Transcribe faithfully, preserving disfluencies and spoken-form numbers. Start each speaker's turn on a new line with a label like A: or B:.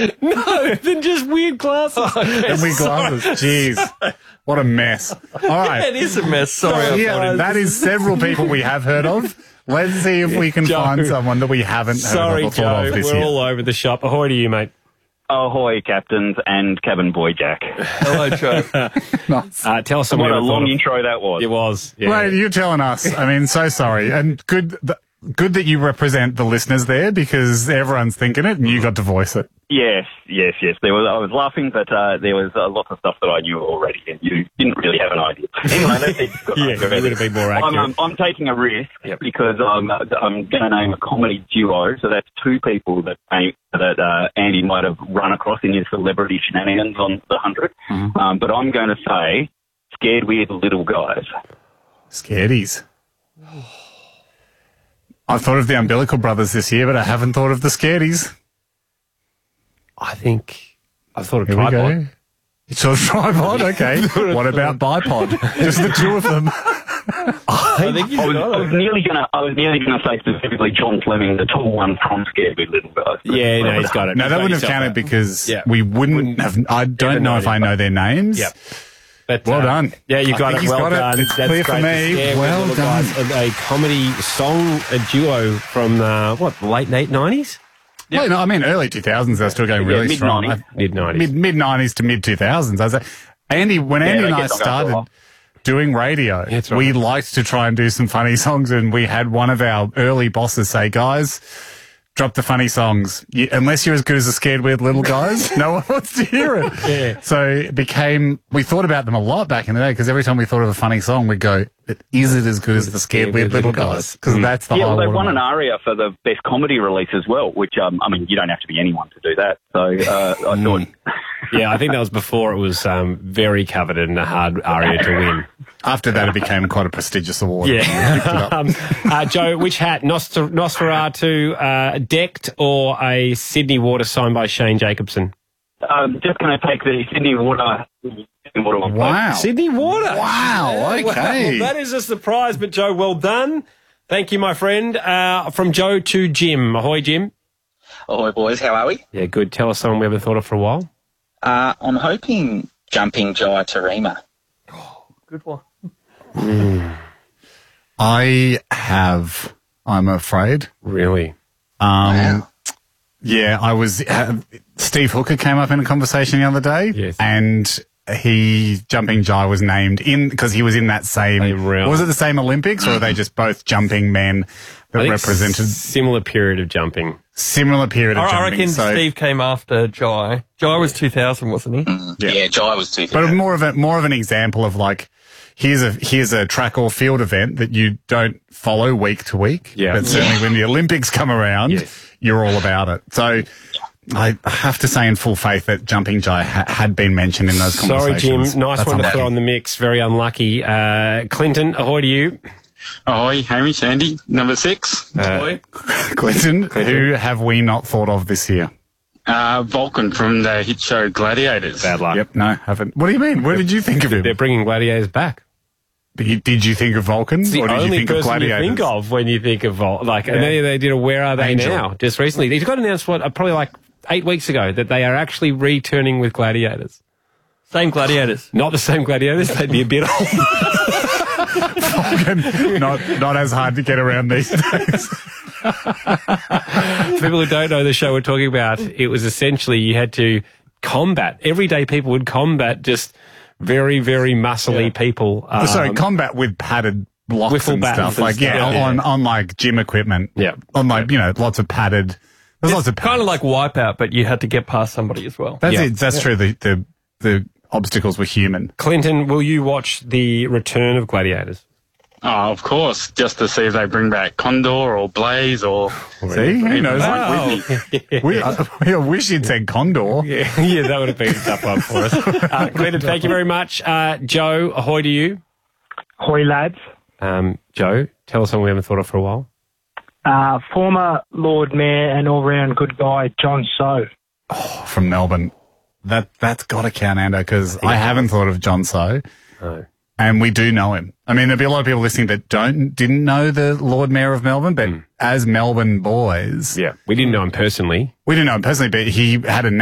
A: No, then just weird glasses.
B: Oh, okay.
C: And weird glasses. Jeez. What a mess. All right.
B: It is a mess. Sorry,
C: So,
B: I
C: yeah,
B: thought it-
C: that is several people we have heard of. Let's see if we can
A: Joe.
C: find someone that we haven't
A: Sorry,
C: heard of or thought
A: Joe.
C: of this
A: We're
C: year.
A: all over the shop. Ahoy to you, mate.
D: Ahoy, captains and cabin boy Jack.
B: Hello, Joe.
C: Nice.
A: Uh, tell us something.
D: What a
A: we haven't
D: long
A: thought of.
D: intro that was.
A: It was. Yeah.
C: Mate, you're telling us. I mean, so sorry. And good th- good that you represent the listeners there because everyone's thinking it and you got to voice it.
D: Yes, yes, yes. There was. I was laughing, but uh, there was uh, lots of stuff that I knew already, and you didn't really have an idea. Anyway, that's it.
A: Yeah, you would have been more
D: I'm,
A: accurate.
D: um, I'm taking a risk
A: Yep.
D: because I'm uh, I'm going to name a comedy duo. So that's two people that that uh, Andy might have run across in his celebrity shenanigans on the hundred.
C: Mm-hmm.
D: Um, but I'm going to say scared weird little guys.
C: Scaredies. I thought of the Umbilical Brothers this year, but I haven't thought of the Scaredies.
A: I think I thought of
C: Here we
A: tripod.
C: go. So tripod, okay. What about bipod? Just the two of them.
A: I think
D: I was, I was nearly going to I was nearly going to say specifically John Fleming, the tall one from Scared Weird Little Guys.
A: Yeah, no, he's got it.
C: No,
A: He's
C: that
A: got
C: wouldn't have
A: yourself
C: counted
A: out.
C: because
A: Yeah.
C: we wouldn't have. I don't know if I know their names.
A: Yep. But,
C: Well
A: uh,
C: done.
A: Yeah, you
C: I
A: got
C: think
A: it.
C: he's
A: Well
C: got it.
A: done.
C: It's
A: That's
C: clear for
A: great.
C: me.
A: The Scare
C: Well
A: Little
C: done.
A: Guys, A, a comedy song, a duo from uh, what, late late nineties,
C: Well, no, I mean early two thousands. They're still going really
D: mid
C: strong.
D: nineties.
A: mid nineties.
C: Mid mid nineties to mid two thousands. I was like, Andy, when Andy
D: they
C: and I
D: kept on going for a
C: started
D: while.
C: doing radio,
A: That's right.
C: we liked to try and do some funny songs, and we had one of our early bosses say, "Guys, drop the funny songs. You, unless you're as good as the Scared Weird Little Guys, no one wants to hear it."
A: Yeah.
C: So it became. We thought about them a lot back in the day because every time we thought of a funny song, we'd go, "Is it as good as the Scared Weird Little Guys?" Because that's the
D: Yeah,
C: whole.
D: well, they won
C: watermark.
D: an ARIA for the best comedy release as well, which, um, I mean, you don't have to be anyone to do that. So uh, I thought,
A: Yeah, I think that was before it was um, very coveted and a hard aria to win.
C: After that, it became quite a prestigious award.
A: Yeah. um, uh, Joe, which hat? Nosfer- Nosferatu, uh, decked or a Sydney Water signed by Shane Jacobson?
D: I'm just going to take the Sydney Water. Sydney Water one.
C: Wow.
A: Sydney Water.
C: Wow, okay.
A: Well, that is a surprise, but Joe, well done. Thank you, my friend. Uh, from Joe to Jim. Ahoy, Jim.
E: Ahoy, boys. How are we?
A: Yeah, good. Tell us someone we haven't thought of for a while.
E: Uh, I'm hoping Jumping Jai Tarima.
B: Good one.
C: I have, I'm afraid.
A: Really?
C: Um,
E: Wow.
C: Yeah, I was, uh, Steve Hooker came up in a conversation the other day.
A: Yes.
C: And he, Jumping Jai was named in, because he was in that same,
A: Same realm.
C: was it the same Olympics or are they just both jumping men that
A: I think
C: represented
A: similar period of jumping.
C: similar period of
B: I, I
C: jumping?
B: reckon
C: so,
B: Steve came after Jai. Jai was two thousand, wasn't he?
C: Yeah.
E: Yeah, Jai was too.
C: but more of a, more of an example of like, here's a, here's a track or field event that you don't follow week to week.
A: Yeah.
C: But certainly when the Olympics come around,
A: Yes.
C: you're all about it. So I have to say in full faith that Jumping Jai ha- had been mentioned in those
A: Sorry, Jim.
C: conversations.
A: Nice
C: That's
A: one to
C: unlucky.
A: throw in the mix. Very unlucky. Uh, Clinton, ahoy to you.
F: Ahoy, Hamish, Andy, number six.
A: Uh,
C: Clinton, who have we not thought of this year?
F: Uh, Vulcan from the hit show Gladiators.
A: bad luck.
C: Yep, no, haven't. What do you mean? Where did you think of him?
A: They're bringing gladiators back.
C: Did you, did you think of Vulcan,
A: It's the
C: or did you
A: only
C: think of
A: person you
C: Gladiators?
A: think of when you think of Vol- like. And then they did a Where Are They
C: Angel.
A: Now just recently. They got announced what uh, probably like eight weeks ago that they are actually returning with gladiators.
B: Same Gladiators.
A: Not the same gladiators. They'd be a bit old.
C: Vulcan, not not as hard to get around these days.
A: For people who don't know the show we're talking about, it was essentially you had to combat. Everyday people would combat just very, very muscly people. Um,
C: Sorry, combat with padded blocks
A: Wiffle
C: and
A: bats
C: stuff.
A: and
C: Like, yeah,
A: stuff, yeah.
C: on on like gym equipment.
A: Yeah.
C: On like, you know, lots of padded. There's lots of padded.
B: Kind of like Wipeout, but you had to get past somebody as well.
C: That's
A: Yeah.
C: it. That's true. The, the the obstacles were human.
A: Clinton, will you watch the return of Gladiators?
F: Oh, of course, just to see if they bring back Condor or Blaze or...
C: See, who knows?
A: Wow.
C: We, I, I wish you'd said Condor.
A: Yeah, yeah, that would have been a tough one for us. Uh, Clinton, thank you very much. Uh, Joe, ahoy to you.
G: Hoi, lads.
A: Um, Joe, tell us something we haven't thought of for a while.
G: Uh, former Lord Mayor and all-round good guy, John So.
C: From Melbourne. That that's got to count, Ando, because I haven't thought of John So,
A: Oh.
C: and we do know him. I mean, there'll be a lot of people listening that don't didn't know the Lord Mayor of Melbourne, but as Melbourne boys,
A: Yeah, we didn't know him personally.
C: we didn't know him personally, but he had a